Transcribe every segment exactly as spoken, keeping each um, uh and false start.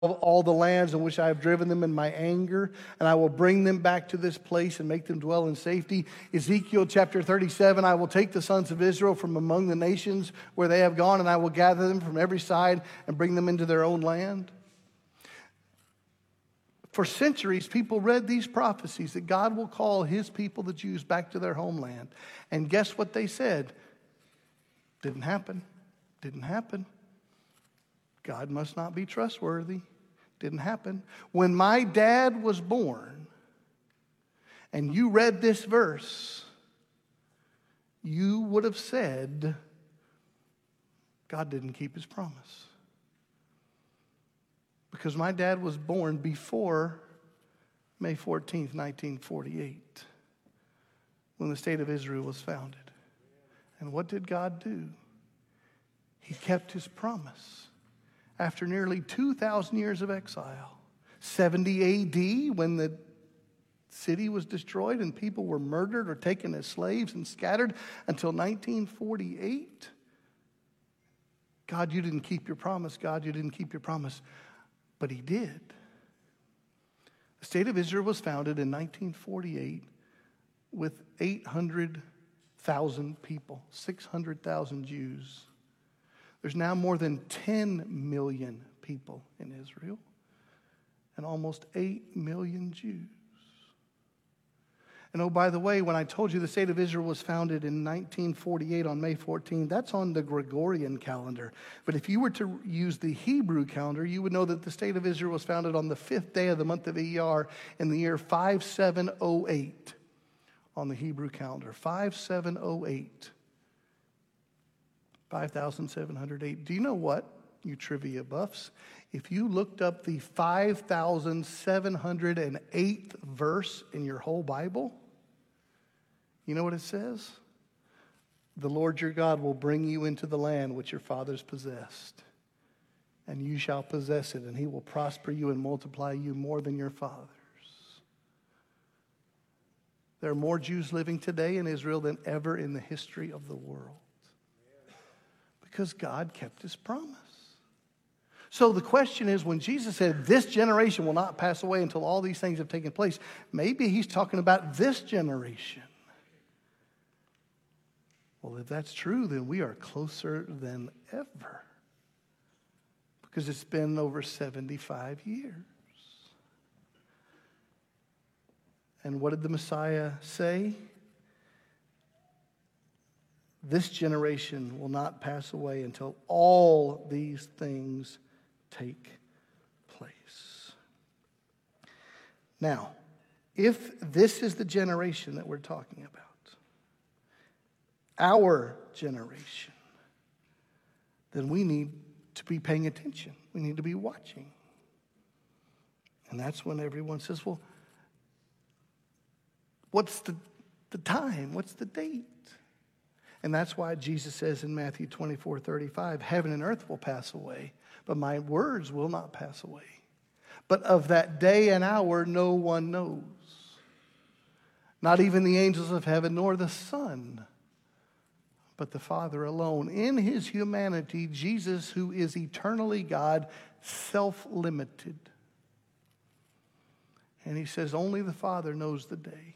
of all the lands in which I have driven them in my anger, and I will bring them back to this place and make them dwell in safety. Ezekiel chapter thirty-seven, I will take the sons of Israel from among the nations where they have gone, and I will gather them from every side and bring them into their own land. For centuries, people read these prophecies that God will call his people, the Jews, back to their homeland. And guess what they said? Didn't happen. Didn't happen. God must not be trustworthy. Didn't happen. When my dad was born, and you read this verse, you would have said, God didn't keep his promise. Because my dad was born before May fourteenth, nineteen forty-eight, when the state of Israel was founded. And what did God do? He kept his promise. After nearly two thousand years of exile, seventy A D, when the city was destroyed and people were murdered or taken as slaves and scattered, until nineteen forty-eight, God, you didn't keep your promise. God, you didn't keep your promise. But he did. The state of Israel was founded in nineteen forty-eight with eight hundred thousand people, six hundred thousand Jews. There's now more than ten million people in Israel and almost eight million Jews. And oh, by the way, when I told you the state of Israel was founded in nineteen forty-eight on May fourteenth, that's on the Gregorian calendar. But if you were to use the Hebrew calendar, you would know that the state of Israel was founded on the fifth day of the month of Iyar in the year five seven oh eight on the Hebrew calendar. five seven oh eight. five thousand seven hundred eight. Do you know what, you trivia buffs? If you looked up the five thousand seven hundred eighth verse in your whole Bible, you know what it says? The Lord your God will bring you into the land which your fathers possessed, and you shall possess it, and he will prosper you and multiply you more than your fathers. There are more Jews living today in Israel than ever in the history of the world. Because God kept his promise. So the question is, when Jesus said, this generation will not pass away until all these things have taken place, maybe he's talking about this generation. Well, if that's true, then we are closer than ever. Because it's been over seventy-five years. And what did the Messiah say? This generation will not pass away until all these things take place. Now, if this is the generation that we're talking about, our generation, then we need to be paying attention. We need to be watching. And that's when everyone says, well, what's the, the time? What's the date? And that's why Jesus says in Matthew twenty-four thirty-five, heaven and earth will pass away, but my words will not pass away. But of that day and hour, no one knows. Not even the angels of heaven, nor the Son, but the Father alone. In his humanity, Jesus, who is eternally God, self-limited. And he says, only the Father knows the day.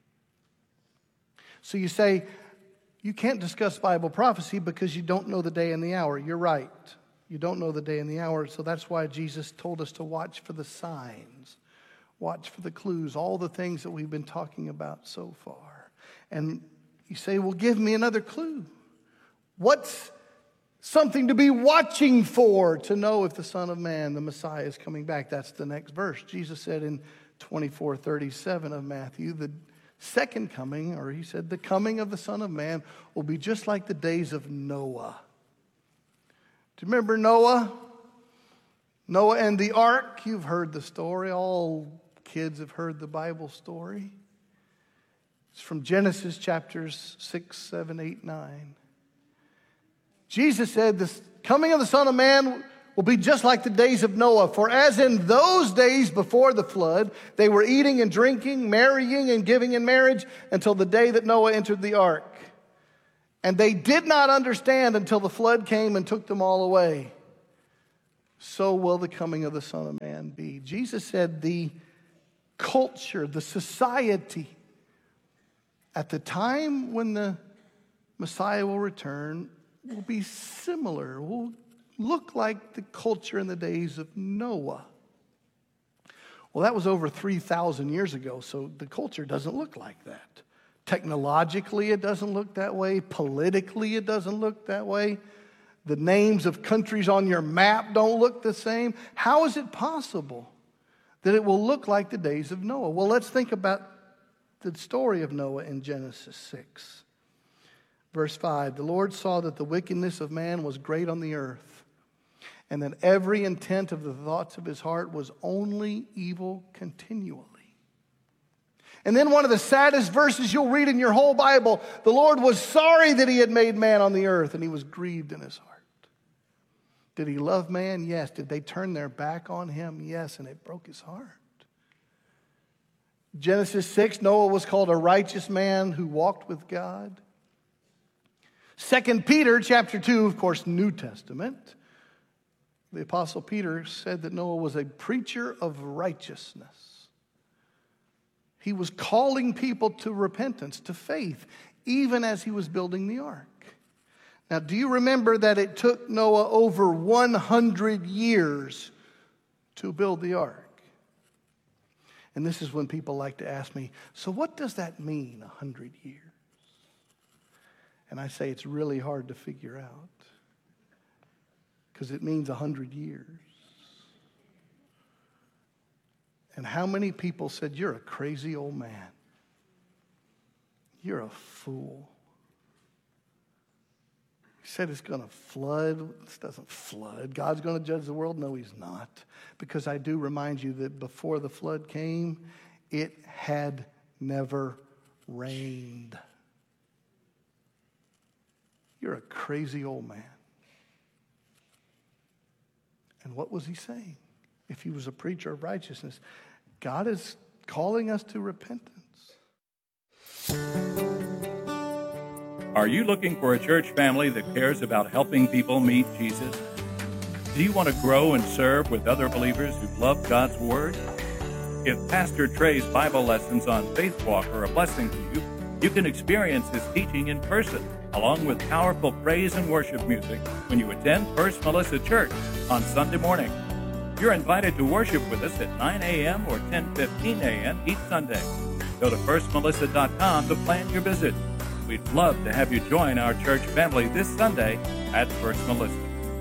So you say, you can't discuss Bible prophecy because you don't know the day and the hour. You're right. You don't know the day and the hour. So that's why Jesus told us to watch for the signs. Watch for the clues. All the things that we've been talking about so far. And you say, well, give me another clue. What's something to be watching for to know if the Son of Man, the Messiah, is coming back? That's the next verse. Jesus said in twenty-four thirty-seven of Matthew, the second coming, or he said, the coming of the Son of Man will be just like the days of Noah. Do you remember Noah? Noah and the ark. You've heard the story. All kids have heard the Bible story. It's from Genesis chapters six, seven, eight, nine. Jesus said, the coming of the Son of Man will be just like the days of Noah. For as in those days before the flood, they were eating and drinking, marrying and giving in marriage until the day that Noah entered the ark. And they did not understand until the flood came and took them all away. so will the coming of the Son of Man be. Jesus said the culture, the society, at the time when the Messiah will return, will be similar, will look like the culture in the days of Noah. Well, that was over three thousand years ago, so the culture doesn't look like that. Technologically, it doesn't look that way. Politically, it doesn't look that way. The names of countries on your map don't look the same. How is it possible that it will look like the days of Noah? Well, let's think about the story of Noah in Genesis six. Verse five, the Lord saw that the wickedness of man was great on the earth, and that every intent of the thoughts of his heart was only evil continually. And then one of the saddest verses you'll read in your whole Bible, the Lord was sorry that he had made man on the earth, and he was grieved in his heart. Did he love man? Yes. Did they turn their back on him? Yes, and it broke his heart. Genesis six, Noah was called a righteous man who walked with God. Second Peter chapter two, of course, New Testament. The Apostle Peter said that Noah was a preacher of righteousness. He was calling people to repentance, to faith, even as he was building the ark. Now, do you remember that it took Noah over one hundred years to build the ark? And this is when people like to ask me, so what does that mean, one hundred years? And I say it's really hard to figure out, because it means one hundred years. And how many people said, you're a crazy old man. You're a fool. He said it's going to flood. This doesn't flood. God's going to judge the world. No, he's not. Because I do remind you that before the flood came, it had never rained. You're a crazy old man. And what was he saying? If he was a preacher of righteousness, God is calling us to repentance. Are you looking for a church family that cares about helping people meet Jesus? Do you want to grow and serve with other believers who love God's Word? If Pastor Trey's Bible lessons on Faith Walk are a blessing to you, you can experience his teaching in person, along with powerful praise and worship music when you attend First Melissa Church on Sunday morning. You're invited to worship with us at nine a.m. or ten fifteen a.m. each Sunday. Go to first melissa dot com to plan your visit. We'd love to have you join our church family this Sunday at First Melissa.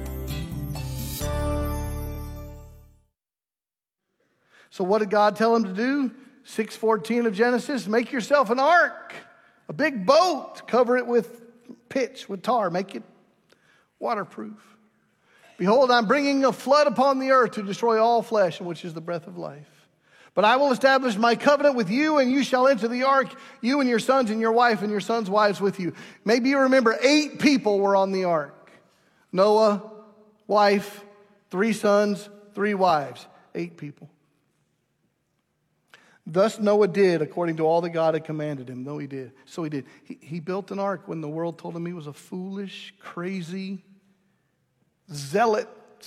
So what did God tell him to do? six fourteen of Genesis, make yourself an ark, a big boat, cover it with pitch, with tar, make it waterproof. Behold, I'm bringing a flood upon the earth to destroy all flesh, which is the breath of life. But I will establish my covenant with you, and you shall enter the ark, you and your sons and your wife and your sons' wives with you. Maybe you remember eight people were on the ark. Noah, wife, three sons, three wives. Eight people. Thus Noah did according to all that God had commanded him. No, he did. So he did. He, he built an ark when the world told him he was a foolish, crazy zealot.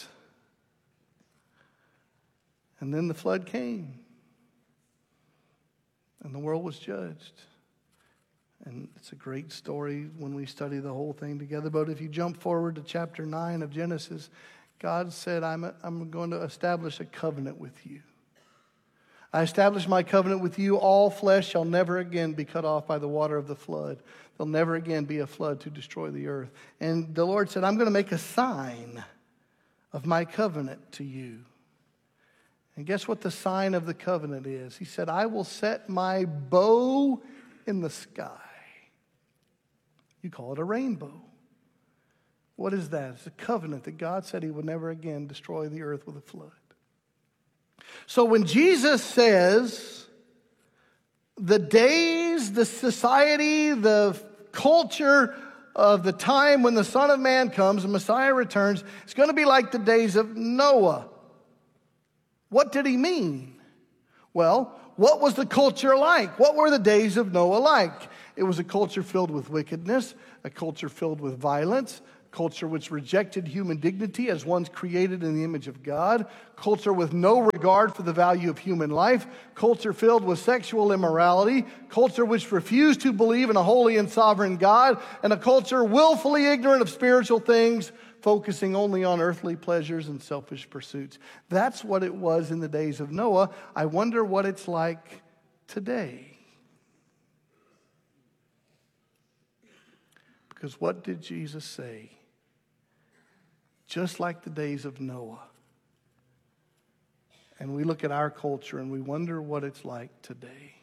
And then the flood came. And the world was judged. And it's a great story when we study the whole thing together. But if you jump forward to chapter nine of Genesis, God said, I'm, a, I'm going to establish a covenant with you. I establish my covenant with you. All flesh shall never again be cut off by the water of the flood. There'll never again be a flood to destroy the earth. And the Lord said, I'm going to make a sign of my covenant to you. And guess what the sign of the covenant is? He said, I will set my bow in the sky. You call it a rainbow. What is that? It's a covenant that God said he would never again destroy the earth with a flood. So when Jesus says the days, the society, the culture of the time when the Son of Man comes, the Messiah returns, it's going to be like the days of Noah. What did he mean? Well, what was the culture like? What were the days of Noah like? It was a culture filled with wickedness, a culture filled with violence, culture which rejected human dignity as ones created in the image of God, culture with no regard for the value of human life, culture filled with sexual immorality, culture which refused to believe in a holy and sovereign God, and a culture willfully ignorant of spiritual things, focusing only on earthly pleasures and selfish pursuits. That's what it was in the days of Noah. I wonder what it's like today. Because what did Jesus say? Just like the days of Noah. And we look at our culture and we wonder what it's like today.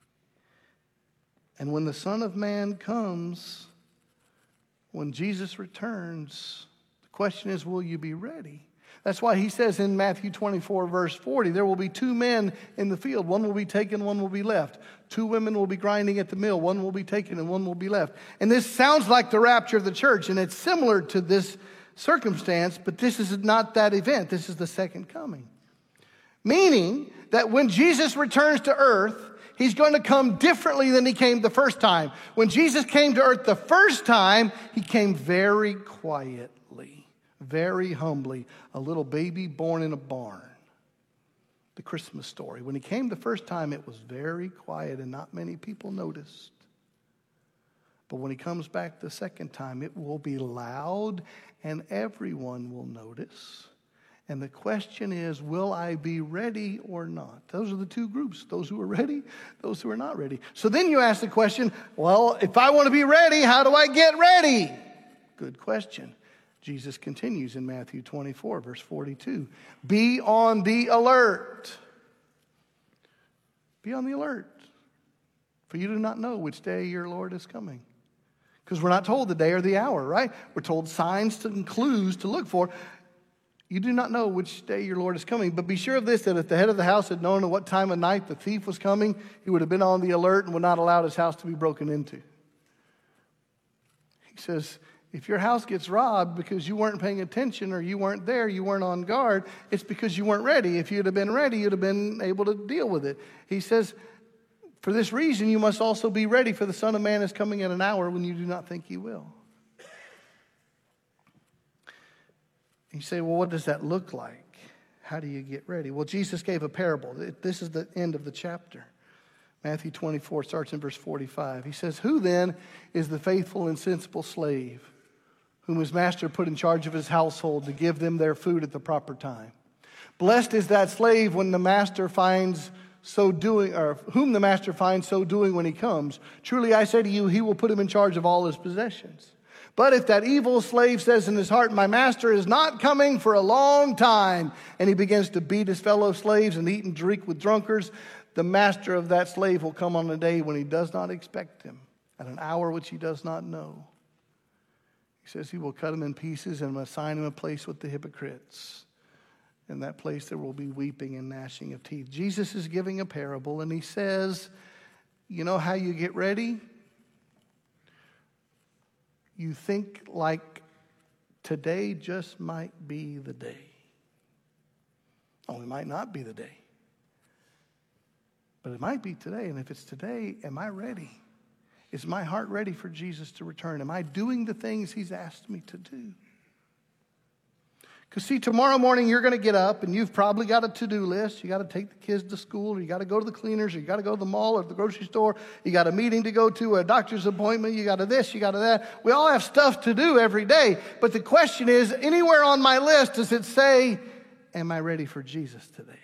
And when the Son of Man comes, when Jesus returns, the question is, will you be ready? That's why he says in Matthew twenty-four, verse forty, there will be two men in the field. One will be taken, one will be left. Two women will be grinding at the mill. One will be taken and one will be left. And this sounds like the rapture of the church, and it's similar to this circumstance, but this is not that event. This is the second coming. Meaning that when Jesus returns to earth, he's going to come differently than he came the first time. When Jesus came to earth the first time, he came very quietly, very humbly, a little baby born in a barn. The Christmas story. When he came the first time, it was very quiet and not many people noticed. But when he comes back the second time, it will be loud and everyone will notice. And the question is, will I be ready or not? Those are the two groups, those who are ready, those who are not ready. So then you ask the question, well, if I want to be ready, how do I get ready? Good question. Jesus continues in Matthew twenty-four, verse forty-two. Be on the alert. Be on the alert. For you do not know which day your Lord is coming. Because we're not told the day or the hour, right? We're told signs and clues to look for. You do not know which day your Lord is coming. But be sure of this, that if the head of the house had known at what time of night the thief was coming, he would have been on the alert and would not allow his house to be broken into. He says, if your house gets robbed because you weren't paying attention or you weren't there, you weren't on guard, it's because you weren't ready. If you'd have been ready, you'd have been able to deal with it. He says, for this reason, you must also be ready, for the Son of Man is coming at an hour when you do not think he will. You say, well, what does that look like? How do you get ready? Well, Jesus gave a parable. This is the end of the chapter. Matthew twenty-four starts in verse forty-five. He says, who then is the faithful and sensible slave whom his master put in charge of his household to give them their food at the proper time? Blessed is that slave when the master finds so doing, or whom the master finds so doing when he comes. Truly I say to you, he will put him in charge of all his possessions. But if that evil slave says in his heart, my master is not coming for a long time, and he begins to beat his fellow slaves and eat and drink with drunkards, the master of that slave will come on a day when he does not expect him, at an hour which he does not know. He says he will cut him in pieces and assign him a place with the hypocrites. In that place there will be weeping and gnashing of teeth. Jesus is giving a parable, and he says, you know how you get ready? You think like today just might be the day. Oh, it might not be the day. But it might be today. And if it's today, am I ready? Is my heart ready for Jesus to return? Am I doing the things he's asked me to do? Because see, tomorrow morning you're going to get up and you've probably got a to-do list. You got to take the kids to school, or you got to go to the cleaners, or you got to go to the mall or the grocery store. You got a meeting to go to, a doctor's appointment. You got to this, you got to that. We all have stuff to do every day. But the question is, anywhere on my list does it say, am I ready for Jesus today?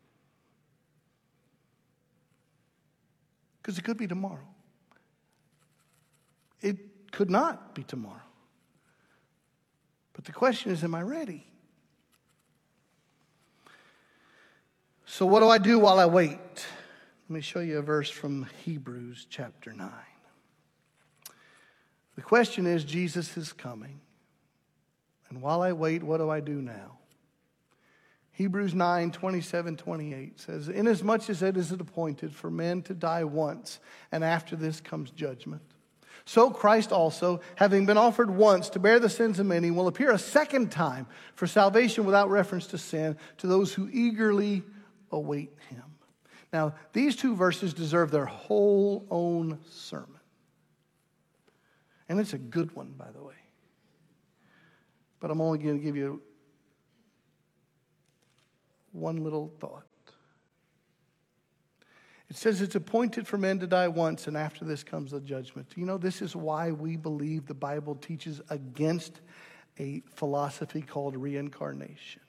Because it could be tomorrow. It could not be tomorrow. But the question is, am I ready? So what do I do while I wait? Let me show you a verse from Hebrews chapter nine. The question is, Jesus is coming. And while I wait, what do I do now? Hebrews nine, twenty-seven, twenty-eight says, inasmuch as it is appointed for men to die once, and after this comes judgment, so Christ also, having been offered once to bear the sins of many, will appear a second time for salvation without reference to sin to those who eagerly await him. Now, these two verses deserve their whole own sermon. And it's a good one, by the way. But I'm only going to give you one little thought. It says it's appointed for men to die once, and after this comes the judgment. You know, this is why we believe the Bible teaches against a philosophy called reincarnation.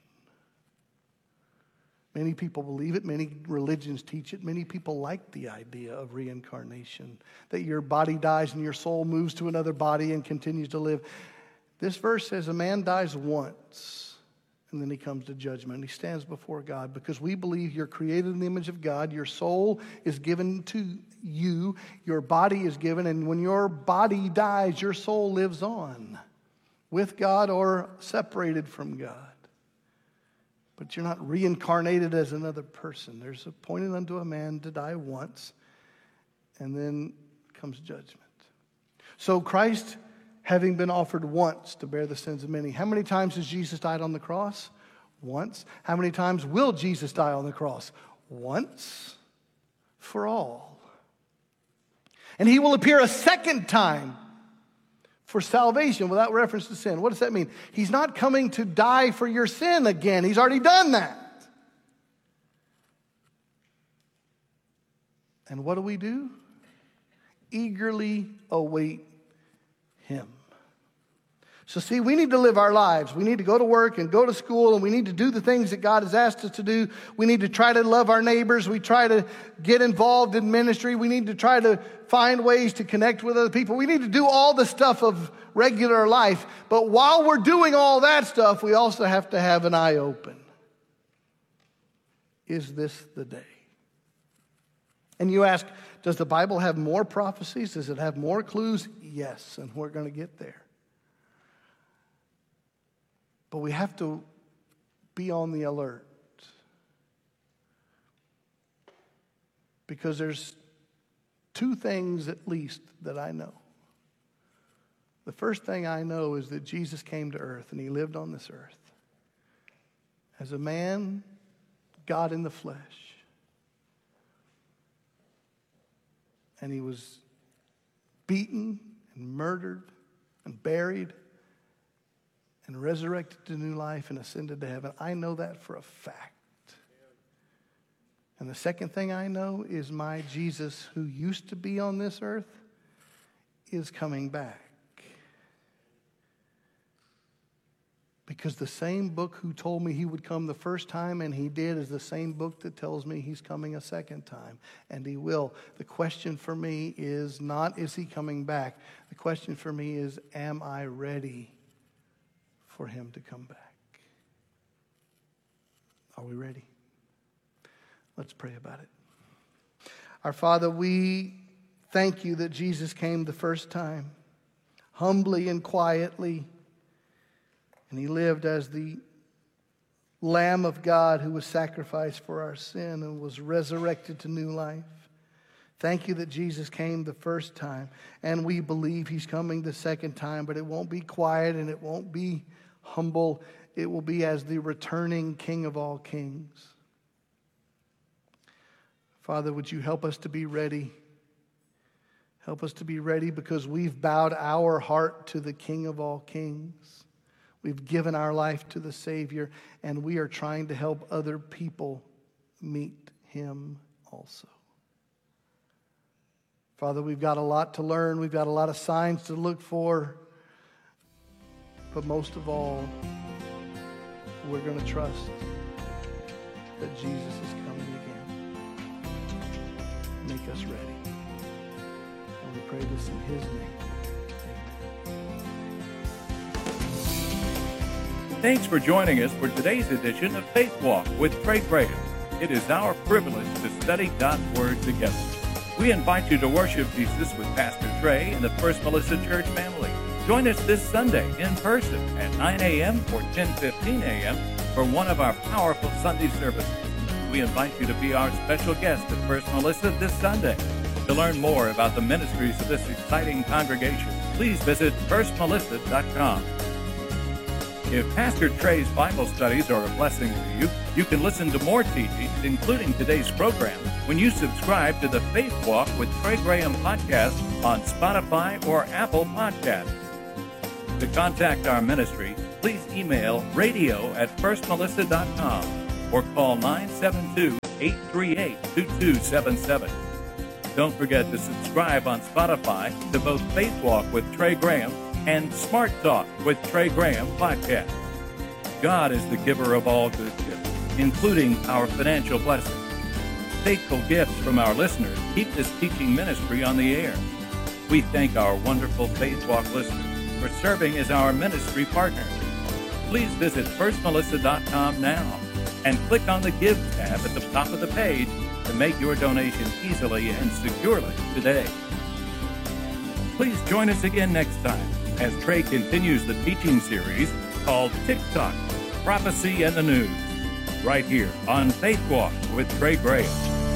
Many people believe it. Many religions teach it. Many people like the idea of reincarnation, that your body dies and your soul moves to another body and continues to live. This verse says a man dies once, and then he comes to judgment. He stands before God because we believe you're created in the image of God. Your soul is given to you. Your body is given, and when your body dies, your soul lives on with God or separated from God. But you're not reincarnated as another person. There's appointed unto a man to die once, and then comes judgment. So Christ, having been offered once to bear the sins of many. How many times has Jesus died on the cross? Once. How many times will Jesus die on the cross? Once for all. And he will appear a second time for salvation without reference to sin. What does that mean? He's not coming to die for your sin again. He's already done that. And what do we do? Eagerly await him. So see, we need to live our lives. We need to go to work and go to school, and we need to do the things that God has asked us to do. We need to try to love our neighbors. We try to get involved in ministry. We need to try to find ways to connect with other people. We need to do all the stuff of regular life. But while we're doing all that stuff, we also have to have an eye open. Is this the day? And you ask, does the Bible have more prophecies? Does it have more clues? Yes, and we're going to get there. But we have to be on the alert. Because there's two things at least that I know. The first thing I know is that Jesus came to earth and he lived on this earth as a man, God in the flesh. And he was beaten and murdered and buried and resurrected to new life and ascended to heaven. I know that for a fact. And the second thing I know is my Jesus, who used to be on this earth, is coming back. Because the same book who told me he would come the first time, and he did, is the same book that tells me he's coming a second time. And he will. The question for me is not, is he coming back? The question for me is, am I ready for him to come back? Are we ready? Let's pray about it. Our Father, we thank you that Jesus came the first time, humbly and quietly, and he lived as the Lamb of God who was sacrificed for our sin and was resurrected to new life. Thank you that Jesus came the first time, and we believe he's coming the second time, but it won't be quiet and it won't be humble. It will be as the returning King of all kings. Father, would you help us to be ready? Help us to be ready because we've bowed our heart to the King of all kings. We've given our life to the Savior, and we are trying to help other people meet him also. Father, we've got a lot to learn. We've got a lot of signs to look for. But most of all, we're going to trust that Jesus is coming again. Make us ready. And we pray this in his name. Thanks for joining us for today's edition of Faith Walk with Trey Graham. It is our privilege to study God's Word together. We invite you to worship Jesus with Pastor Trey and the First Melissa Church family. Join us this Sunday in person at nine a.m. or ten fifteen a.m. for one of our powerful Sunday services. We invite you to be our special guest at First Melissa this Sunday. To learn more about the ministries of this exciting congregation, please visit first melissa dot com. If Pastor Trey's Bible studies are a blessing to you, you can listen to more teachings, including today's program, when you subscribe to the Faith Walk with Trey Graham podcast on Spotify or Apple Podcasts. To contact our ministry, please email radio at first melissa dot com or call nine seven two, eight three eight, two two seven seven. Don't forget to subscribe on Spotify to both Faith Walk with Trey Graham and Smart Talk with Trey Graham podcast. God is the giver of all good gifts, including our financial blessings. Faithful gifts from our listeners keep this teaching ministry on the air. We thank our wonderful Faith Walk listeners for serving as our ministry partners. Please visit first melissa dot com now and click on the Give tab at the top of the page to make your donation easily and securely today. Please join us again next time as Trey continues the teaching series called TikTok, Prophecy and the News, right here on Faith Walk with Trey Graham.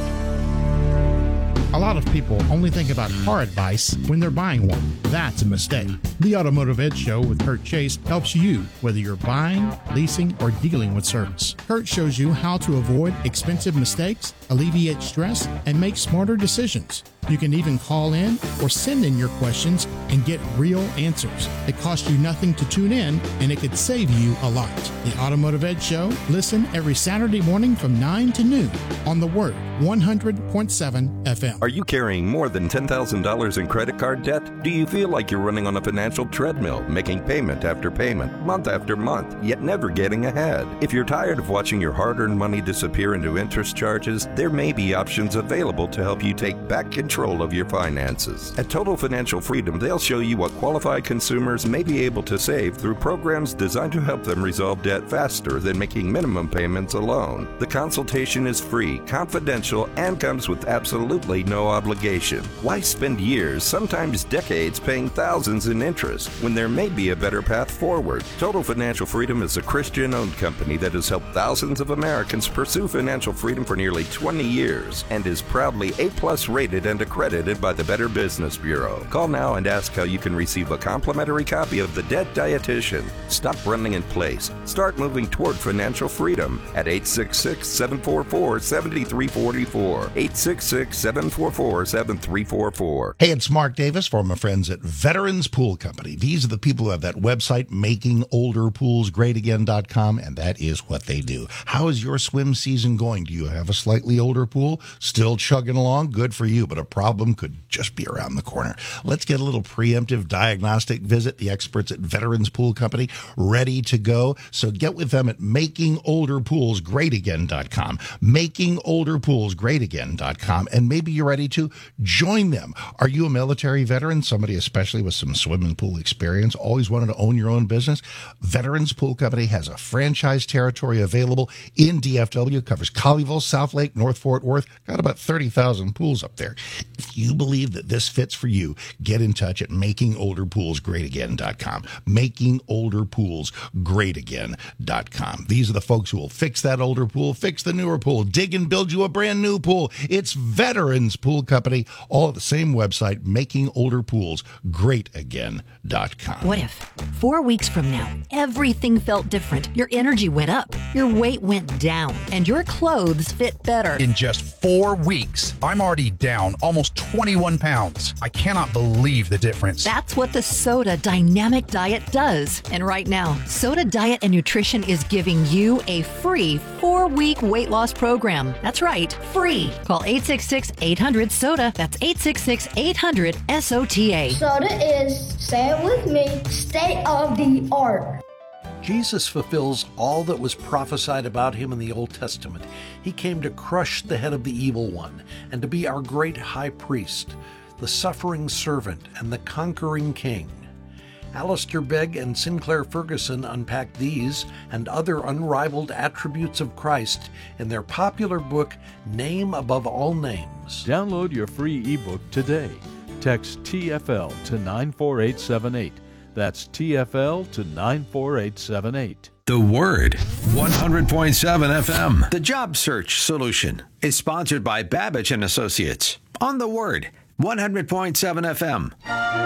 A lot of people only think about car advice when they're buying one. That's a mistake. The Automotive Edge Show with Kurt Chase helps you whether you're buying, leasing, or dealing with service. Kurt shows you how to avoid expensive mistakes, alleviate stress, and make smarter decisions. You can even call in or send in your questions and get real answers. It costs you nothing to tune in, and it could save you a lot. The Automotive Edge Show, listen every Saturday morning from nine to noon on The Word, one hundred point seven F M. Are you carrying more than ten thousand dollars in credit card debt? Do you feel like you're running on a financial treadmill, making payment after payment, month after month, yet never getting ahead? If you're tired of watching your hard-earned money disappear into interest charges, there may be options available to help you take back control of your finances. At Total Financial Freedom, they'll show you what qualified consumers may be able to save through programs designed to help them resolve debt faster than making minimum payments alone. The consultation is free, confidential, and comes with absolutely no obligation. Why spend years, sometimes decades, paying thousands in interest when there may be a better path forward? Total Financial Freedom is a Christian-owned company that has helped thousands of Americans pursue financial freedom for nearly twenty years and is proudly A plus rated and accredited by the Better Business Bureau. Call now and ask how you can receive a complimentary copy of The Debt Dietitian. Stop running in place. Start moving toward financial freedom at eight six six, seven four four, seven three four four. eight six six, seven four four, seven three four four. Hey, it's Mark Davis from my friends at Veterans Pool Company. These are the people who have that website, making older pools great again dot com, and that is what they do. How is your swim season going? Do you have a slightly older pool? Still chugging along? Good for you, but a problem could just be around the corner. Let's get a little preemptive diagnostic visit. The experts at Veterans Pool Company ready to go. So get with them at making older pools great again dot com. making older pools great again dot com. And maybe you're ready to join them. Are you a military veteran? Somebody especially with some swimming pool experience? Always wanted to own your own business? Veterans Pool Company has a franchise territory available in D F W. Covers Colleyville, South Lake, North Fort Worth. Got about thirty thousand pools up there. If you believe that this fits for you, get in touch at making older pools great again dot com. making older pools great again dot com. These are the folks who will fix that older pool, fix the newer pool, dig and build you a brand new pool. It's Veterans Pool Company, all at the same website, making older pools great again dot com. What if four weeks from now, everything felt different? Your energy went up, your weight went down, and your clothes fit better. In just four weeks, I'm already down almost twenty-one pounds. I cannot believe the difference. That's what the Soda Dynamic Diet does. And right now, Soda Diet and Nutrition is giving you a free four-week weight loss program. That's right, free. Call eight six six, eight hundred, SODA. That's eight six six, eight hundred, S O T A. Soda is, say it with me, state of the art. Jesus fulfills all that was prophesied about him in the Old Testament. He came to crush the head of the evil one and to be our great high priest, the suffering servant and the conquering king. Alistair Begg and Sinclair Ferguson unpack these and other unrivaled attributes of Christ in their popular book, Name Above All Names. Download your free ebook today. Text T F L to nine four eight seven eight. That's T F L to nine four eight seven eight. The Word, one hundred point seven F M. The Job Search Solution is sponsored by Babbage and Associates on The Word, one hundred point seven F M.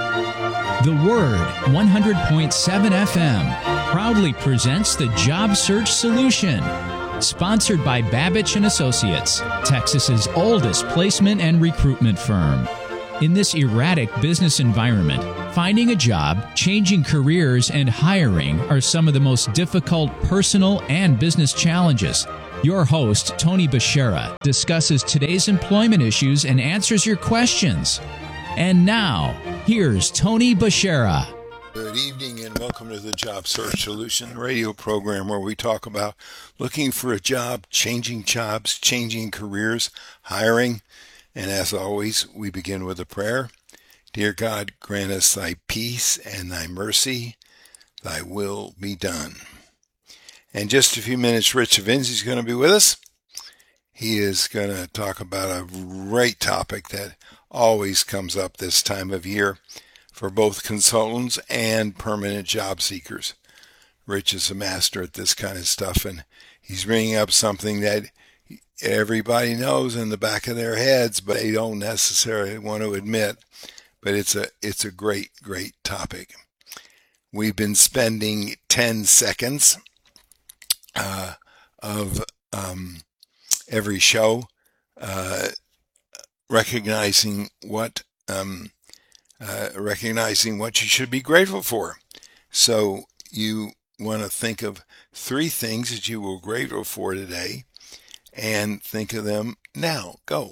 The Word, one hundred point seven F M, proudly presents the Job Search Solution. Sponsored by Babbage and Associates, Texas's oldest placement and recruitment firm. In this erratic business environment, finding a job, changing careers, and hiring are some of the most difficult personal and business challenges. Your host, Tony Bashera, discusses today's employment issues and answers your questions. And now, here's Tony Bashera. Good evening and welcome to the Job Search Solution radio program, where we talk about looking for a job, changing jobs, changing careers, hiring. And as always, we begin with a prayer. Dear God, grant us thy peace and thy mercy. Thy will be done. In just a few minutes, Rich Vinzi is going to be with us. He is going to talk about a great topic that always comes up this time of year for both consultants and permanent job seekers. Rich is a master at this kind of stuff, and he's bringing up something that everybody knows in the back of their heads, but they don't necessarily want to admit. But it's a it's a great, great topic. We've been spending ten seconds uh, of um, every show uh, recognizing what um, uh, recognizing what you should be grateful for. So you want to think of three things that you were grateful for today, and think of them now. Go.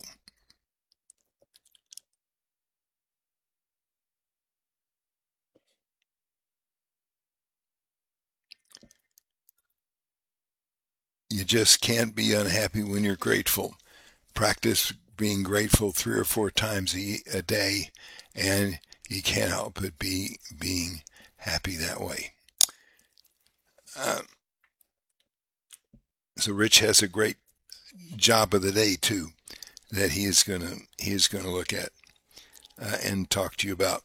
You just can't be unhappy when you're grateful. Practice being grateful three or four times a, a day, and you can't help but be being happy that way. Uh, so Rich has a great job of the day too that he is going to he is going to look at uh, and talk to you about.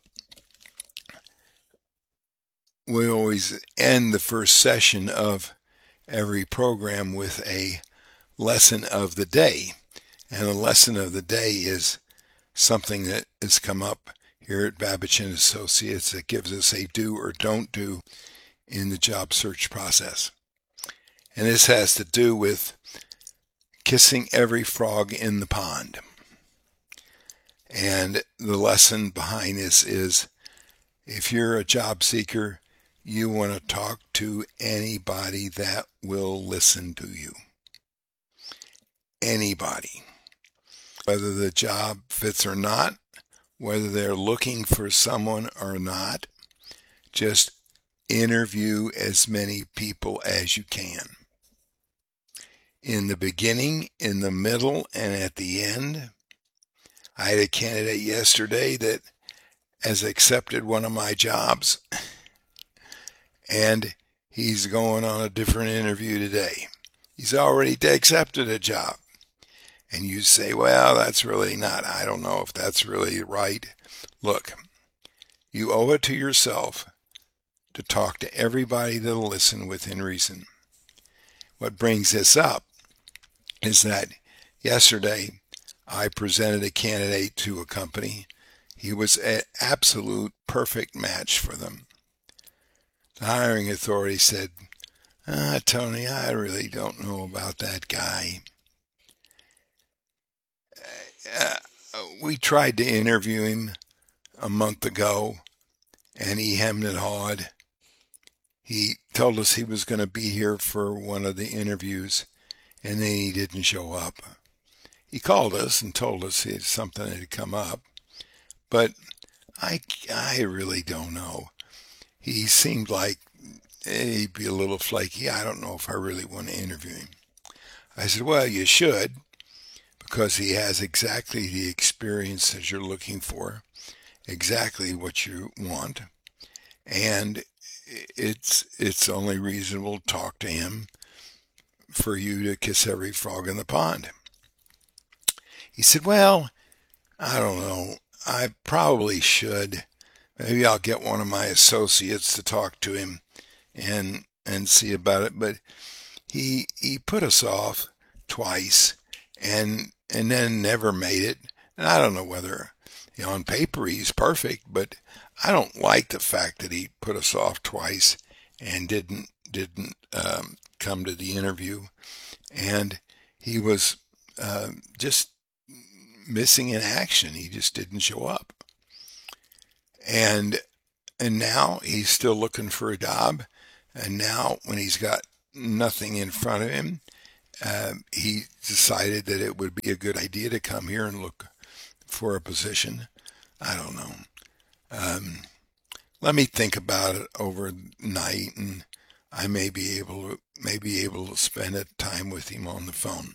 We always end the first session of every program with a lesson of the day, and the lesson of the day is something that has come up here at Babbage and Associates that gives us a do or don't do in the job search process. And this has to do with kissing every frog in the pond. And the lesson behind this is, if you're a job seeker, you want to talk to anybody that will listen to you. Anybody. Whether the job fits or not, whether they're looking for someone or not, just interview as many people as you can. In the beginning, in the middle, and at the end. I had a candidate yesterday that has accepted one of my jobs, and he's going on a different interview today. He's already accepted a job. And you say, well, that's really not, I don't know if that's really right. Look, you owe it to yourself to talk to everybody that'll listen within reason. What brings this up is that yesterday I presented a candidate to a company. He was an absolute perfect match for them. The hiring authority said, ah, Tony, I really don't know about that guy. Uh, we tried to interview him a month ago, and he hemmed and hawed. He told us he was going to be here for one of the interviews, and then he didn't show up. He called us and told us he had something that had come up, but I, I really don't know. He seemed like he'd be a little flaky. I don't know if I really want to interview him. I said, well, you should, because he has exactly the experience that you're looking for, exactly what you want, and it's it's only reasonable to talk to him for you to kiss every frog in the pond. He said, well, I don't know, I probably should. Maybe I'll get one of my associates to talk to him and and see about it. But he he put us off twice, and and then never made it. And I don't know whether, you know, on paper he's perfect, but I don't like the fact that he put us off twice and didn't didn't um, come to the interview. And he was uh, just missing in action. He just didn't show up. And and now he's still looking for a job. And now when he's got nothing in front of him, uh, he decided that it would be a good idea to come here and look for a position. I don't know. Um, let me think about it overnight, and I may be able to may be able to spend a time with him on the phone.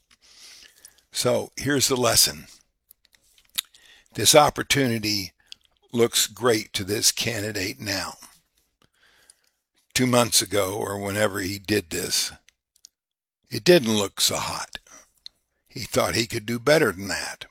So here's the lesson. This opportunity looks great to this candidate now. Two months ago, or whenever he did this, it didn't look so hot. He thought he could do better than that.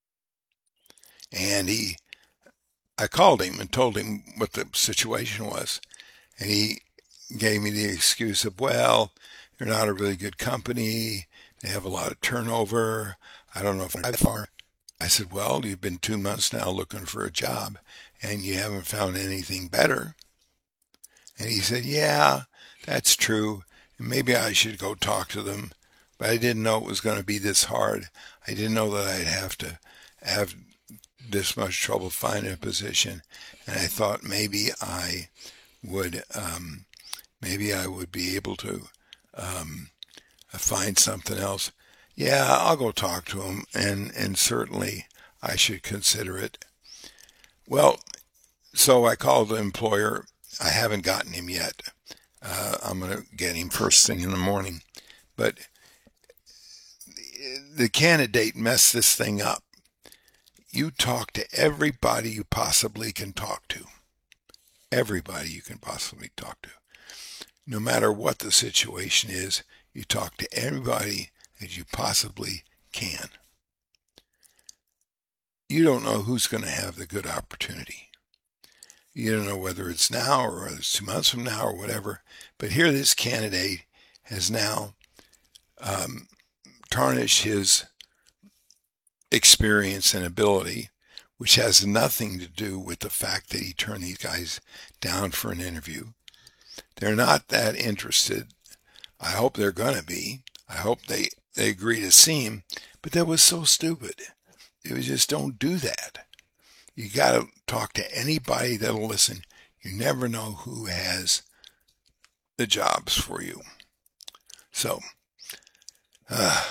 And he, I called him and told him what the situation was. And he gave me the excuse of, well, they're not a really good company. They have a lot of turnover. I don't know if they're that far. I said, well, you've been two months now looking for a job and you haven't found anything better. And he said, yeah, that's true. And maybe I should go talk to them. But I didn't know it was going to be this hard. I didn't know that I'd have to have this much trouble finding a position. And I thought maybe I would, um, maybe I would be able to um, find something else. Yeah, I'll go talk to him, and, and certainly I should consider it. Well, so I called the employer. I haven't gotten him yet. Uh, I'm going to get him first thing in the morning. But the candidate messed this thing up. You talk to everybody you possibly can talk to. Everybody you can possibly talk to. No matter what the situation is, you talk to everybody that you possibly can. You don't know who's going to have the good opportunity. You don't know whether it's now or whether it's two months from now or whatever. But here this candidate has now um, tarnished his experience and ability, which has nothing to do with the fact that he turned these guys down for an interview. They're not that interested. I hope they're going to be. I hope they, they agree to see him. But that was so stupid. It was just, don't do that. You got to talk to anybody that'll listen. You never know who has the jobs for you. So, uh,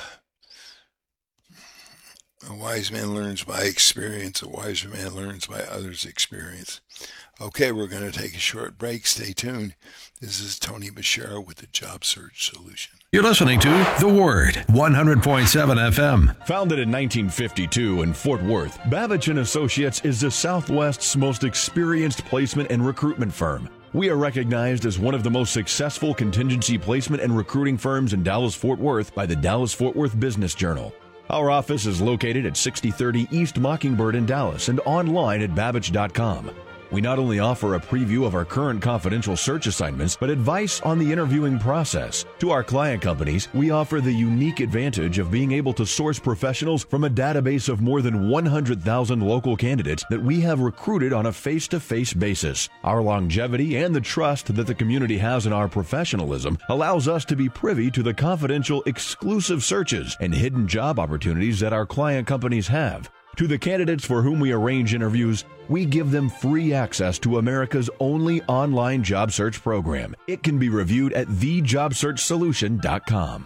a wise man learns by experience. A wiser man learns by others' experience. Okay, we're going to take a short break. Stay tuned. This is Tony Bashara with the Job Search Solution. You're listening to The Word, one hundred point seven F M. Founded in nineteen fifty-two in Fort Worth, Babbage and Associates is the Southwest's most experienced placement and recruitment firm. We are recognized as one of the most successful contingency placement and recruiting firms in Dallas-Fort Worth by the Dallas-Fort Worth Business Journal. Our office is located at sixty thirty East Mockingbird in Dallas and online at babbage dot com. We not only offer a preview of our current confidential search assignments, but advice on the interviewing process. To our client companies, we offer the unique advantage of being able to source professionals from a database of more than one hundred thousand local candidates that we have recruited on a face-to-face basis. Our longevity and the trust that the community has in our professionalism allows us to be privy to the confidential, exclusive searches and hidden job opportunities that our client companies have. To the candidates for whom we arrange interviews, we give them free access to America's only online job search program. It can be reviewed at the job search solution dot com.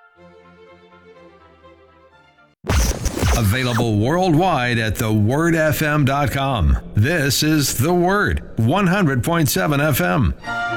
Available worldwide at the word f m dot com. This is The Word, one hundred point seven F M.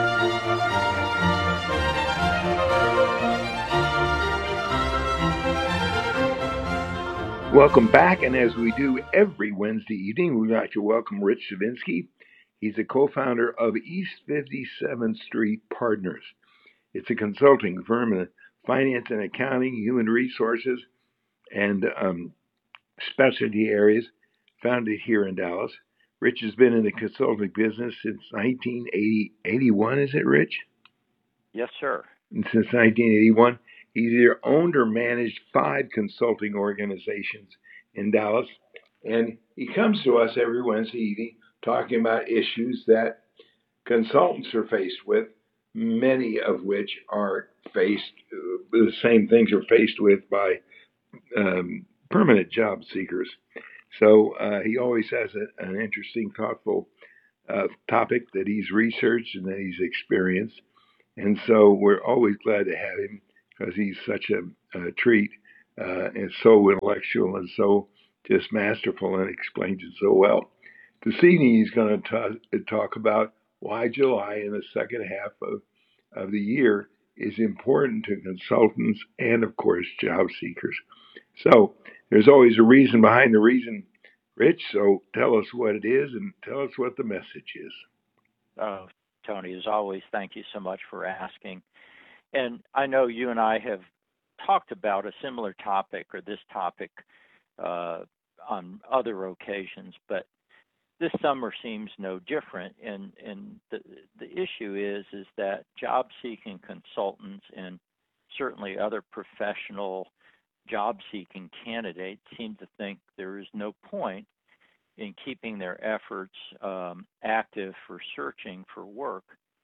Welcome back, and as we do every Wednesday evening, we'd like to welcome Rich Savinsky. He's a co-founder of East fifty-seventh Street Partners. It's a consulting firm in finance and accounting, human resources, and um, specialty areas, founded here in Dallas. Rich has been in the consulting business since nineteen eighty-one, is it, Rich? Yes, sir. And since nineteen eighty-one. He's either owned or managed five consulting organizations in Dallas, and he comes to us every Wednesday evening talking about issues that consultants are faced with, many of which are faced, uh, the same things are faced with by um, permanent job seekers. So uh, he always has a, an interesting, thoughtful uh, topic that he's researched and that he's experienced. And so we're always glad to have him because he's such a, a treat uh, and so intellectual and so just masterful and explains it so well. This evening he's going to talk about why July in the second half of, of the year is important to consultants and, of course, job seekers. So there's always a reason behind the reason, Rich. So tell us what it is and tell us what the message is. Oh, Tony, as always, thank you so much for asking. And I know you and I have talked about a similar topic or this topic uh, on other occasions, but this summer seems no different. And, and the, the issue is, is that job-seeking consultants and certainly other professional job-seeking candidates seem to think there is no point in keeping their efforts um, active for searching for work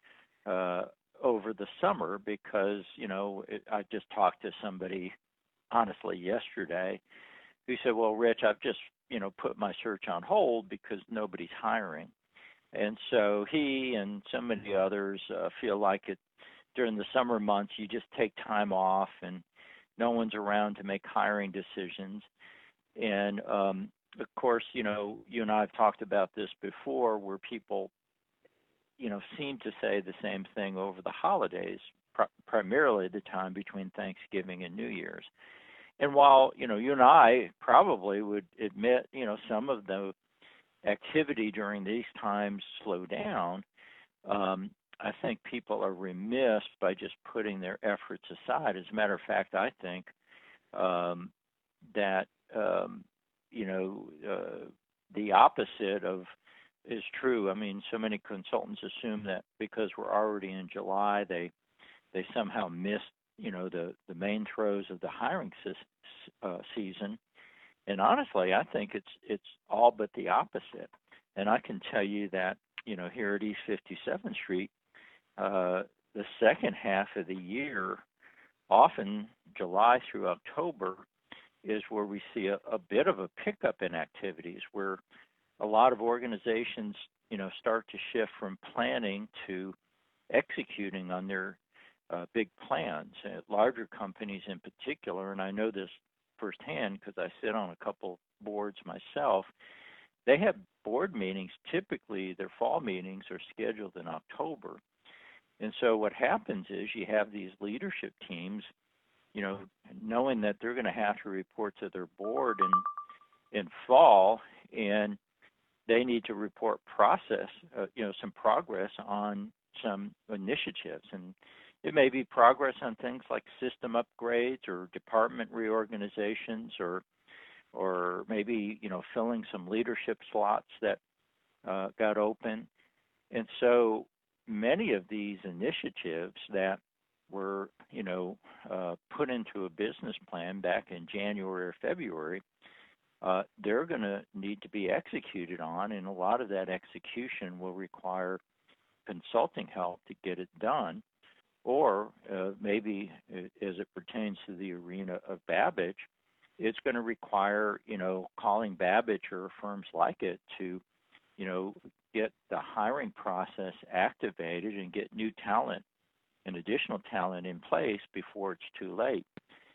uh, over the summer because, you know, it, I just talked to somebody, honestly, yesterday who said, well, Rich, I've just, you know, put my search on hold because nobody's hiring. And so he and so many others uh, feel like it during the summer months, you just take time off and no one's around to make hiring decisions. And um, of course, you know, you and I have talked about this before where people, you know, seem to say the same thing over the holidays, pr- primarily the time between Thanksgiving and New Year's. And while, you know, you and I probably would admit, you know, some of the activity during these times slow down, um, I think people are remiss by just putting their efforts aside. As a matter of fact, I think um, that, um, you know, uh, the opposite of is true. I mean, so many consultants assume that because we're already in July, they they somehow missed, you know, the, the main throes of the hiring uh, season. And honestly, I think it's it's all but the opposite. And I can tell you that, you know, here at East fifty-seventh Street, uh, the second half of the year, often July through October, is where we see a, a bit of a pickup in activities, where a lot of organizations, you know, start to shift from planning to executing on their uh, big plans. Uh, larger companies in particular, and I know this firsthand because I sit on a couple boards myself, they have board meetings. Typically, their fall meetings are scheduled in October. And so what happens is you have these leadership teams, you know, knowing that they're going to have to report to their board in, in fall, and they need to report process, uh, you know, some progress on some initiatives. And it may be progress on things like system upgrades or department reorganizations, or or maybe, you know, filling some leadership slots that uh, got open. And so many of these initiatives that were, you know, uh, put into a business plan back in January or February, uh, they're going to need to be executed on, and a lot of that execution will require consulting help to get it done. Or uh, maybe as it pertains to the arena of Babbage, it's going to require, you know, calling Babbage or firms like it to, you know, get the hiring process activated and get new talent and additional talent in place before it's too late.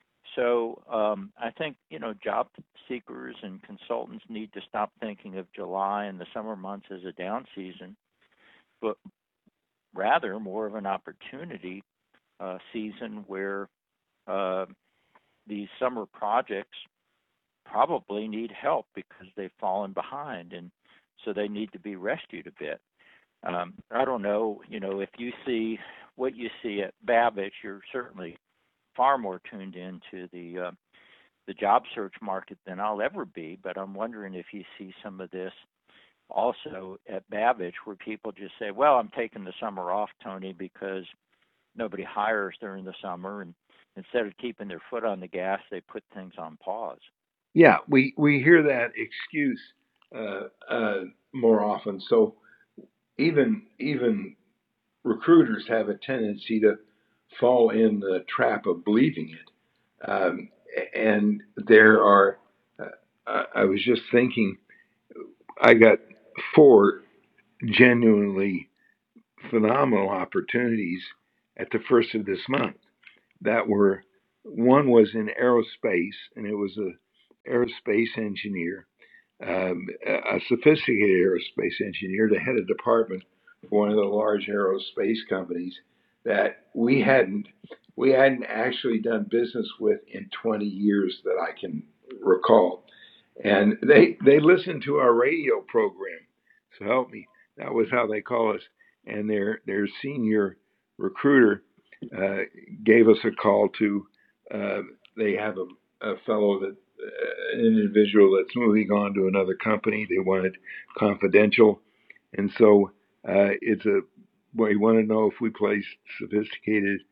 So um, I think, you know, job seekers and consultants need to stop thinking of July and the summer months as a down season, but rather more of an opportunity uh, season where uh, these summer projects probably need help because they've fallen behind, and so they need to be rescued a bit. Um, I don't know, you know, if you see what you see at Babbage, you're certainly far more tuned into the uh, the job search market than I'll ever be, but I'm wondering if you see some of this also at Babbage, where people just say, well, I'm taking the summer off, Tony, because nobody hires during the summer, and instead of keeping their foot on the gas, they put things on pause. Yeah, we, we hear that excuse uh, uh, more often. So even even recruiters have a tendency to fall in the trap of believing it. Um, and there are I, I was just thinking, I got four genuinely phenomenal opportunities at the first of this month that were, one was in aerospace, and it was a aerospace engineer, um, a sophisticated aerospace engineer, the head of department for one of the large aerospace companies that we hadn't we hadn't actually done business with in twenty years that I can recall. And they they listened to our radio program. So help me. That was how they call us. And their their senior recruiter uh, gave us a call to. Uh, they have a, a fellow that uh, an individual that's moving on to another company. They want it confidential, and so uh, it's a. Well, you want to know if we place sophisticated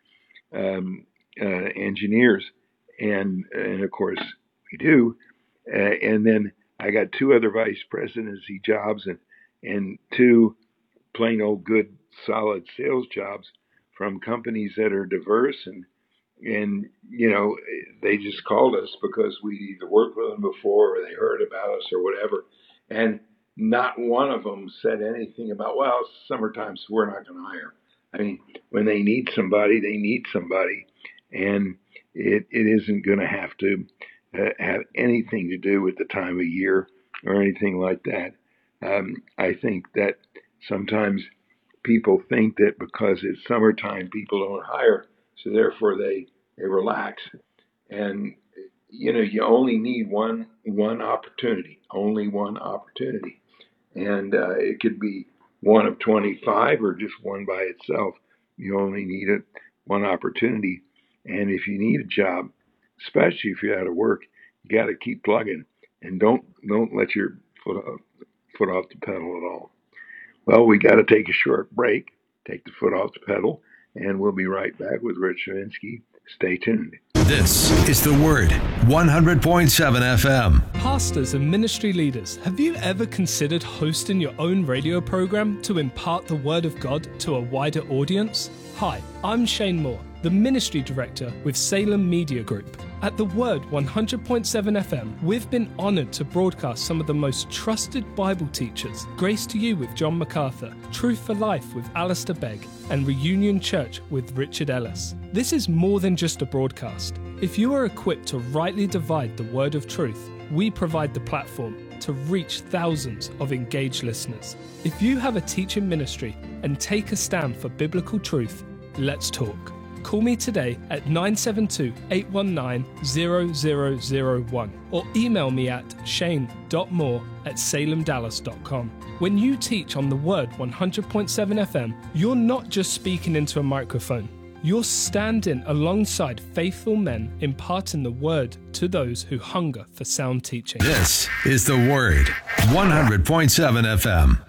um, uh, engineers, and and of course we do. Uh, and then I got two other vice presidency jobs and and two plain old good solid sales jobs from companies that are diverse, and and you know they just called us because we either worked with them before or they heard about us or whatever, and not one of them said anything about, well, it's summertime, so we're not going to hire. I mean, when they need somebody, they need somebody, and it it isn't going to have to uh, have anything to do with the time of year or anything like that. Um, I think that sometimes people think that because it's summertime, people don't hire, so therefore they, they relax. And, you know, you only need one one opportunity, only one opportunity. And uh, it could be one of twenty-five or just one by itself. You only need it, one opportunity. And if you need a job, especially if you're out of work, you got to keep plugging and don't don't let your foot off, foot off the pedal at all. Well, we got to take a short break, take the foot off the pedal, and we'll be right back with Rich Savinsky. Stay tuned. This is The Word, one hundred point seven F M. Pastors and ministry leaders, have you ever considered hosting your own radio program to impart the Word of God to a wider audience? Hi, I'm Shane Moore, the Ministry Director with Salem Media Group. At The Word one hundred point seven F M, we've been honored to broadcast some of the most trusted Bible teachers, Grace to You with John MacArthur, Truth for Life with Alistair Begg, and Reunion Church with Richard Ellis. This is more than just a broadcast. If you are equipped to rightly divide the word of truth, we provide the platform to reach thousands of engaged listeners. If you have a teaching ministry and take a stand for biblical truth, let's talk. Call me today at nine seven two, eight one nine, zero zero zero one or email me at shane dot moore at salem dallas dot com. When you teach on the Word one hundred point seven F M, you're not just speaking into a microphone. You're standing alongside faithful men imparting the Word to those who hunger for sound teaching. This is The Word, one hundred point seven F M.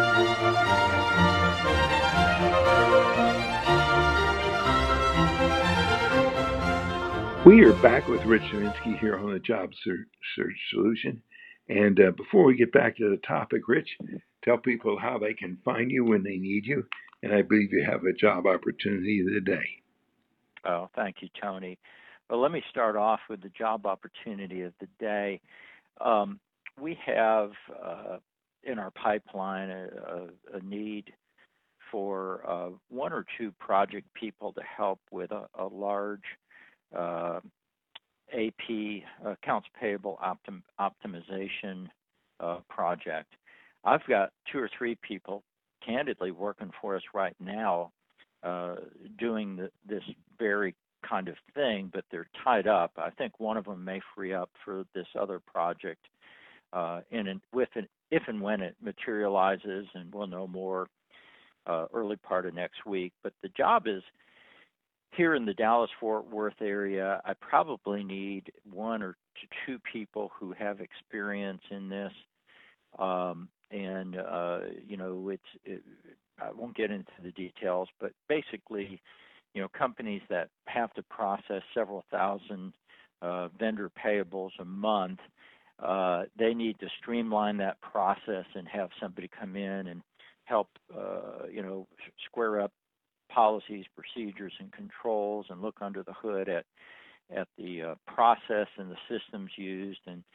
We are back with Rich Savinsky here on the Job Search Solution. And uh, before we get back to the topic, Rich, tell people how they can find you when they need you. And I believe you have a job opportunity of the day. Oh, thank you, Tony. Well, let me start off with the job opportunity of the day. Um, we have uh, in our pipeline a, a, a need for uh, one or two project people to help with a, a large Uh, A P, accounts payable optim, optimization uh, project. I've got two or three people candidly working for us right now uh, doing the, this very kind of thing, but they're tied up. I think one of them may free up for this other project uh, in an, with an, if and when it materializes, and we'll know more uh, early part of next week. But the job is here in the Dallas-Fort Worth area. I probably need one or two people who have experience in this. Um, and, uh, you know, it's, it, I won't get into the details, but basically, you know, companies that have to process several thousand uh, vendor payables a month, uh, they need to streamline that process and have somebody come in and help, uh, you know, square up policies, procedures, and controls, and look under the hood at at the uh, process and the systems used, and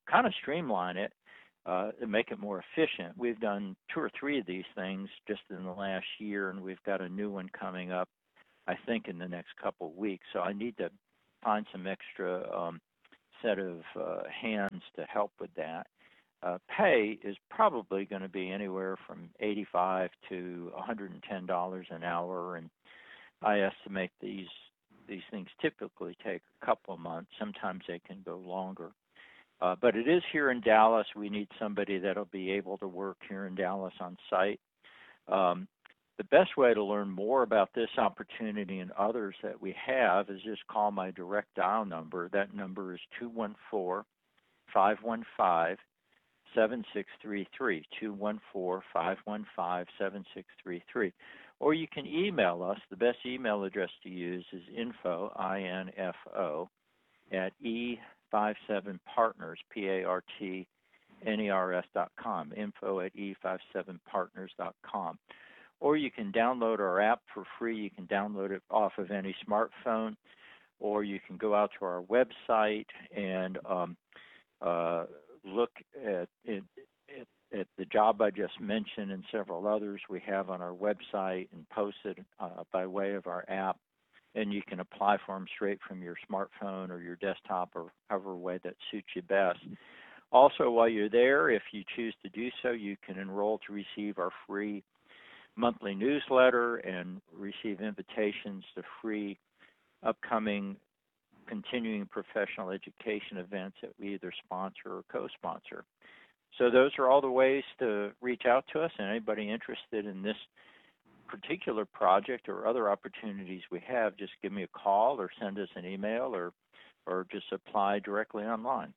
kind of streamline it uh, and make it more efficient. We've done two or three of these things just in the last year, and we've got a new one coming up, I think, in the next couple of weeks. So I need to find some extra um, set of uh, hands to help with that. Uh, pay is probably going to be anywhere from eighty-five to one hundred ten dollars an hour, and I estimate these these things typically take a couple of months. Sometimes they can go longer. Uh, but it is here in Dallas. We need somebody that'll be able to work here in Dallas on site. Um, the best way to learn more about this opportunity and others that we have is just call my direct dial number. That number is two one four, five one five, seven six three three, two one four, five one five, seven six three three. Or you can email us. The best email address to use is info, I N F O, at E fifty-seven partners, P A R T N E R S dot com, info at E fifty-seven partners dot com. Or you can download our app for free. You can download it off of any smartphone, or you can go out to our website and um, uh, look at, at, at the job I just mentioned and several others we have on our website and posted uh, by way of our app. And you can apply for them straight from your smartphone or your desktop or however way that suits you best. Also, while you're there, if you choose to do so, you can enroll to receive our free monthly newsletter and receive invitations to free upcoming continuing professional education events that we either sponsor or co-sponsor. So those are all the ways to reach out to us, and anybody interested in this particular project or other opportunities we have, just give me a call or send us an email or or just apply directly online.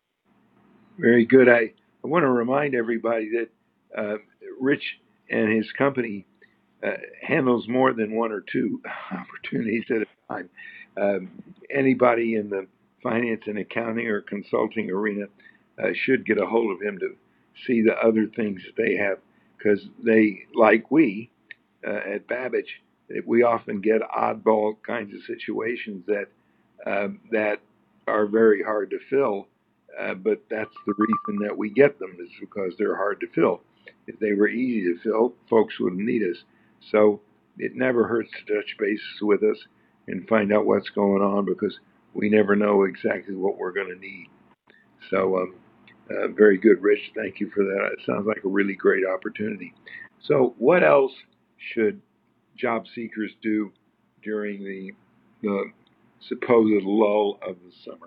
Very good. I, I want to remind everybody that uh, Rich and his company uh, handles more than one or two opportunities at a time. Um, anybody in the finance and accounting or consulting arena uh, should get a hold of him to see the other things that they have, because they, like we, Uh, at Babbage, we often get oddball kinds of situations that um, that are very hard to fill, uh, but that's the reason that we get them, is because they're hard to fill. If they were easy to fill, folks wouldn't need us. So it never hurts to touch bases with us and find out what's going on, because we never know exactly what we're going to need. So um, uh, very good, Rich. Thank you for that. It sounds like a really great opportunity. So what else should job seekers do during the, the supposed lull of the summer?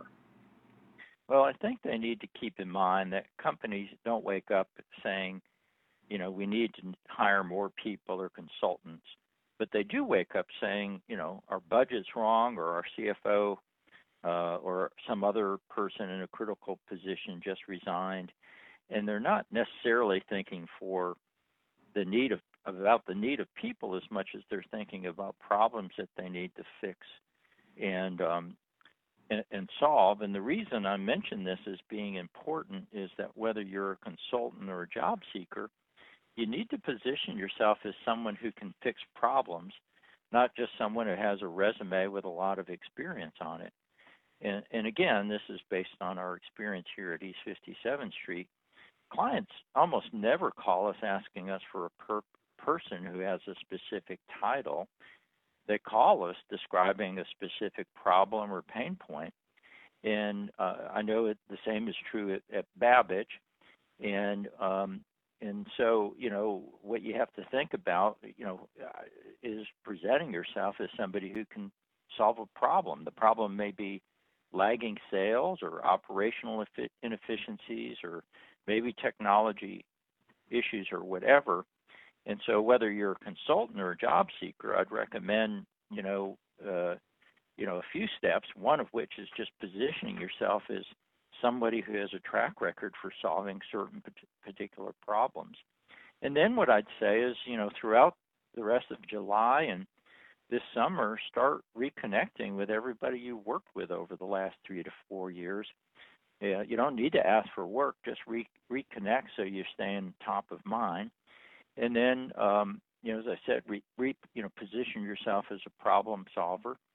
Well, I think they need to keep in mind that companies don't wake up saying, you know, we need to hire more people or consultants, but they do wake up saying, you know, our budget's wrong, or our C F O uh, or some other person in a critical position just resigned, and they're not necessarily thinking for the need of about the need of people as much as they're thinking about problems that they need to fix and, um, and and solve. And the reason I mention this as being important is that whether you're a consultant or a job seeker, you need to position yourself as someone who can fix problems, not just someone who has a resume with a lot of experience on it. And, and again, this is based on our experience here at East fifty-seventh Street. Clients almost never call us asking us for a per person who has a specific title. They call us describing a specific problem or pain point. And uh, I know it, the same is true at, at Babbage. And um, and so, you know, what you have to think about, you know, is presenting yourself as somebody who can solve a problem. The problem may be lagging sales or operational inefficiencies or maybe technology issues or whatever. And so whether you're a consultant or a job seeker, I'd recommend, you know, uh, you know, a few steps, one of which is just positioning yourself as somebody who has a track record for solving certain particular problems. And then what I'd say is, you know, throughout the rest of July and this summer, start reconnecting with everybody you worked with over the last three to four years. Yeah, you don't need to ask for work, just re- reconnect so you're staying top of mind. And then, um, you know, as I said, re, re, you know, position yourself as a problem solver.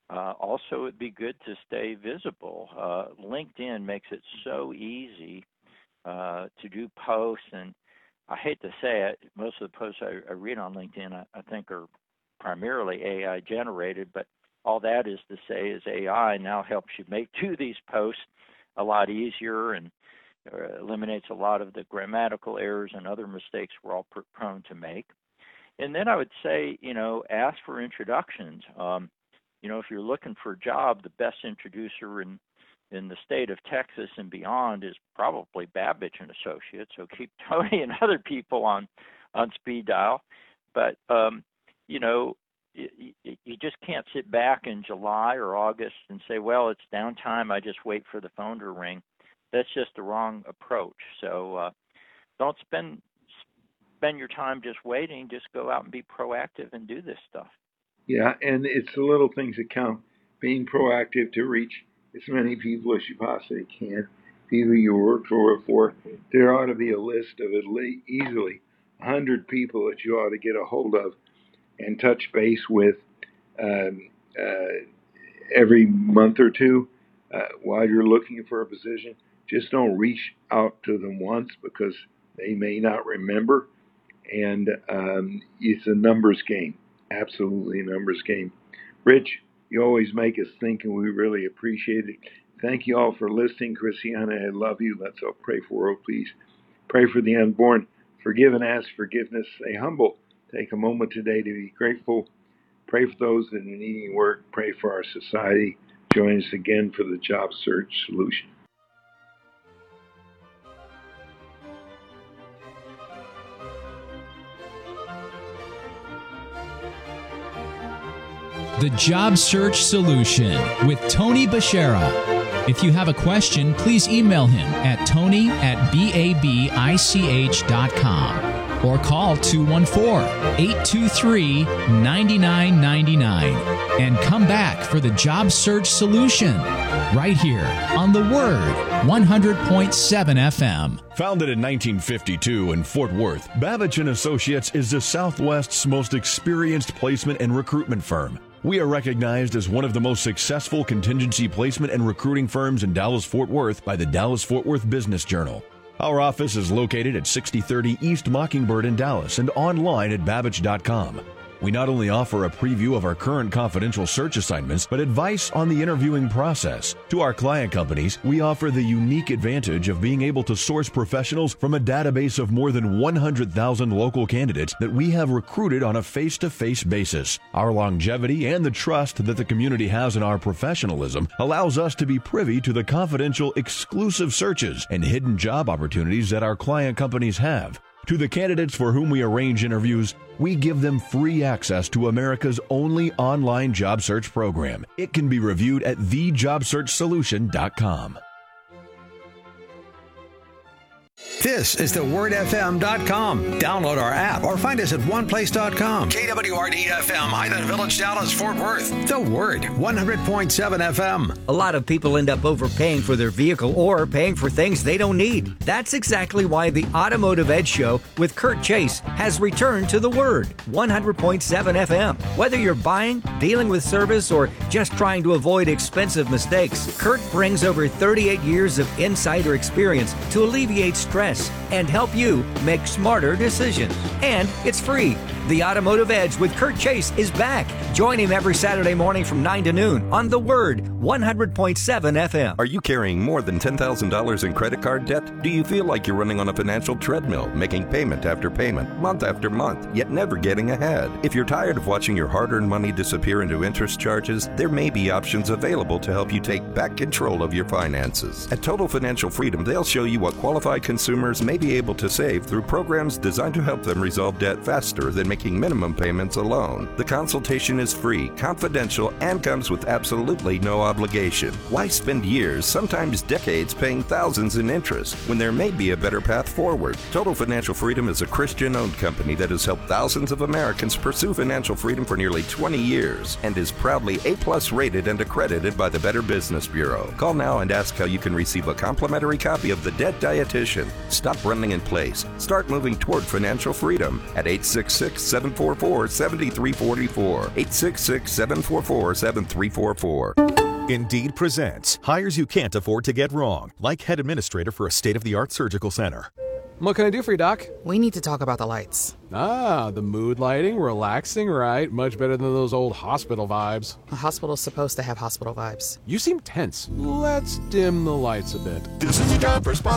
Uh, also, it'd be good to stay visible. Uh, LinkedIn makes it so easy uh, to do posts, and I hate to say it, most of the posts I, I read on LinkedIn I, I think are primarily A I generated, but all that is to say is A I now helps you make do these posts a lot easier and uh, eliminates a lot of the grammatical errors and other mistakes we're all pr- prone to make. And then I would say, you know, ask for introductions. Um, you know, if you're looking for a job, the best introducer in in the state of Texas and beyond is probably Babich and Associates. So keep Tony and other people on on speed dial. But um, you know, you, you just can't sit back in July or August and say, well, it's downtime, I just wait for the phone to ring. That's just the wrong approach. So uh, don't spend spend your time just waiting. Just go out and be proactive and do this stuff. Yeah, and it's the little things that count. Being proactive to reach as many people as you possibly can, people you work for. for. There ought to be a list of at least easily one hundred people that you ought to get a hold of and touch base with um, uh, every month or two uh, while you're looking for a position. Just don't reach out to them once because they may not remember. And um, it's a numbers game, absolutely a numbers game. Rich, you always make us think, and we really appreciate it. Thank you all for listening. Christiana, I love you. Let's all pray for the world, please. Pray for the unborn. Forgive and ask forgiveness. Stay humble. Take a moment today to be grateful. Pray for those that are needing work. Pray for our society. Join us again for the Job Search Solution. The Job Search Solution with Tony Bashara. If you have a question, please email him at tony at babich dot com or call two one four, eight two three, nine nine nine nine and come back for the Job Search Solution right here on The Word, one hundred point seven F M. Founded in nineteen fifty-two in Fort Worth, Babich and Associates is the Southwest's most experienced placement and recruitment firm. We are recognized as one of the most successful contingency placement and recruiting firms in Dallas-Fort Worth by the Dallas-Fort Worth Business Journal. Our office is located at sixty thirty East Mockingbird in Dallas and online at babich dot com. We not only offer a preview of our current confidential search assignments, but advice on the interviewing process. To our client companies, we offer the unique advantage of being able to source professionals from a database of more than one hundred thousand local candidates that we have recruited on a face-to-face basis. Our longevity and the trust that the community has in our professionalism allows us to be privy to the confidential, exclusive searches and hidden job opportunities that our client companies have. To the candidates for whom we arrange interviews, we give them free access to America's only online job search program. It can be reviewed at the job search solution dot com. This is the word f m dot com. Download our app or find us at one place dot com. K W R D F M, Highland Village, Dallas, Fort Worth. The Word, one hundred point seven F M. A lot of people end up overpaying for their vehicle or paying for things they don't need. That's exactly why the Automotive Edge Show with Kurt Chase has returned to The Word, one hundred point seven F M. Whether you're buying, dealing with service, or just trying to avoid expensive mistakes, Kurt brings over thirty-eight years of insider experience to alleviate stress and help you make smarter decisions. And it's free. The Automotive Edge with Kurt Chase is back. Join him every Saturday morning from nine to noon on The Word, one hundred point seven F M. Are you carrying more than ten thousand dollars in credit card debt? Do you feel like you're running on a financial treadmill, making payment after payment, month after month, yet never getting ahead? If you're tired of watching your hard-earned money disappear into interest charges, there may be options available to help you take back control of your finances. At Total Financial Freedom, they'll show you what qualified consumers may be able to save through programs designed to help them resolve debt faster than making minimum payments alone. The consultation is free, confidential, and comes with absolutely no obligation. Why spend years, sometimes decades, paying thousands in interest when there may be a better path forward? Total Financial Freedom is a Christian-owned company that has helped thousands of Americans pursue financial freedom for nearly twenty years and is proudly A-plus rated and accredited by the Better Business Bureau. Call now and ask how you can receive a complimentary copy of The Debt Dietitian. Stop running in place. Start moving toward financial freedom at eight six six, seven four four, seven three four four. eight six six, seven four four, seven three four four. Indeed presents hires you can't afford to get wrong, like head administrator for a state-of-the-art surgical center. What can I do for you, Doc? We need to talk about the lights. Ah, the mood lighting, relaxing, right? Much better than those old hospital vibes. A hospital's supposed to have hospital vibes. You seem tense. Let's dim the lights a bit. This is your job for